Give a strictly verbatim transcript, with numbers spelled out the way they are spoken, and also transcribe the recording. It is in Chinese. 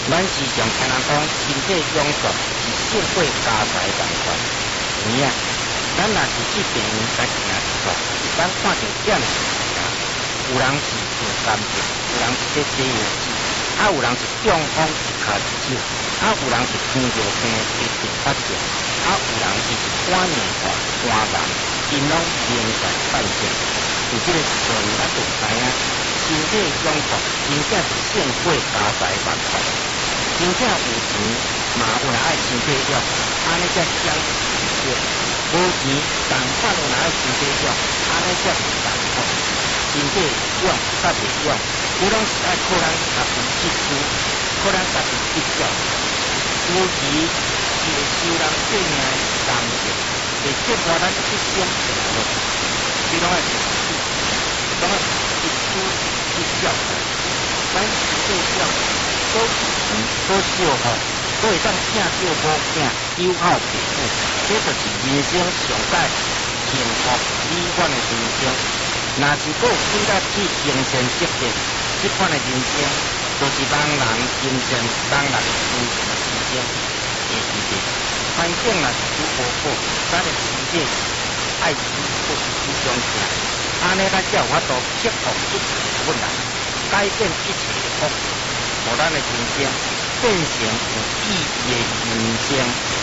咱时常听人讲，身体永续是幸贵家财万贯。有影，咱若是去病院家己行一撮，咱看到检视啊，有人是做干病，有人是在洗药剂，啊有人是中风一骹一手，啊有人是糖尿病一定发症，啊有人是肝硬化、肝癌，因拢明显反症。有这个时阵，咱就知影，身体永续真正是幸贵家财万贯。真正有钱，嘛有人爱身体养，安尼才享受；无钱，但凡有人爱身体养，安尼才是幸福。身体养甲袂养，有拢是爱靠咱家己技术，靠咱家己计较。尤其是会受人性命的重病，会折磨咱一生下落，你拢爱自己，拢爱一输一少。咱身体养。所以，所消耗，所以当正少无囝，有孝父母，这就是人生上界幸福美满的人生。若是搁有选择去精神疾病，这款的人生，就是人人精神，人人精神的时间会遇到。反正若是拄无好，咱的身体爱惜不是主上正，安尼咱才有法度克服一切困难，改变一切的苦。互咱的人生变成有意义的人生。